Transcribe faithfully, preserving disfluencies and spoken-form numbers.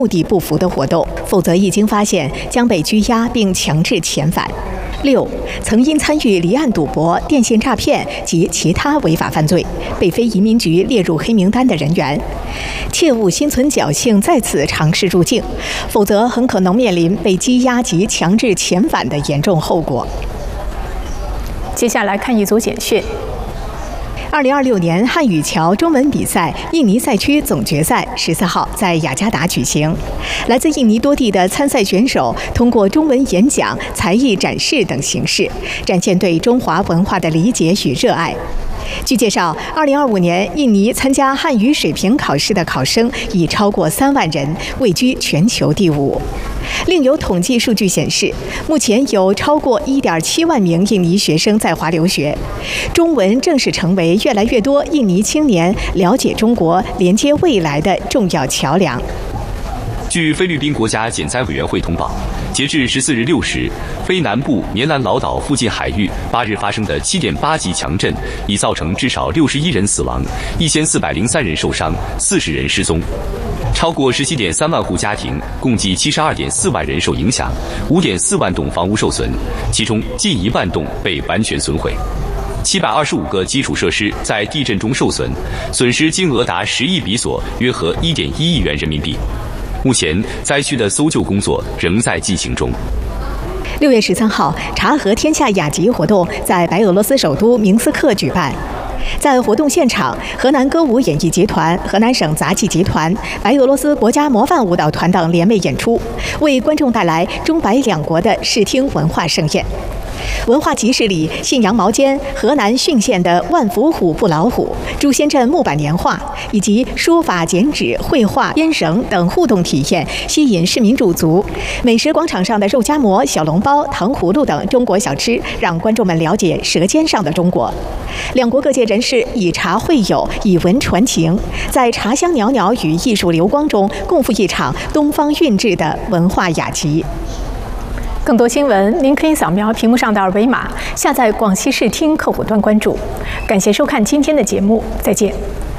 目的不符的活动，否则一经发现将被拘押并强制遣返。六、曾因参与离岸赌博、电信诈骗及其他违法犯罪，被非移民局列入黑名单的人员，切勿心存侥幸再次尝试入境，否则很可能面临被羁押及强制遣返的严重后果。 接下来看一组简讯。 二零二六年汉语桥中文比赛印尼赛区总决赛十四号在雅加达举行。来自印尼多地的参赛选手通过中文演讲、才艺展示等形式，展现对中华文化的理解与热爱。据介绍，二零二五年印尼参加汉语水平考试的考生已超过三万人，位居全球第五。另有统计数据显示，目前有超过一点七万名印尼学生在华留学，中文正是成为越来越多印尼青年了解中国、连接未来的重要桥梁。 据菲律宾国家减灾委员会通报，截至十四日六时，菲南部棉兰老岛附近海域八日发生的七点八级强震，已造成至少六十一人死亡，一千四百零三人受伤，四十人失踪。超过十七点三万户家庭，共计七十二点四万人受影响，五点四万栋房屋受损，其中近一万栋被完全损毁。七百二十五个基础设施在地震中受损，损失金额达十亿比索，约合一点一亿元人民币。目前，灾区的搜救工作仍在进行中。 六月十三号，查核天下雅集活动在白俄罗斯首都明斯克举办。在活动现场，河南歌舞演艺集团、河南省杂技集团、白俄罗斯国家模范舞蹈团等联袂演出，为观众带来中白两国的视听文化盛宴。文化集市里，信阳毛尖、河南浚县的万福虎不老虎、朱仙镇木板年画，以及书法、剪纸、绘画、编绳等互动体验，吸引市民驻足。美食广场上的肉夹馍、小笼包、糖葫芦等中国小吃，让观众们了解舌尖上的中国。两国各界人士以茶会友，以文传情，在茶香袅袅与艺术流光中，共赴一场东方韵致的文化雅集。 更多新闻，您可以扫描屏幕上的二维码，下载广西视听客户端关注。感谢收看今天的节目，再见。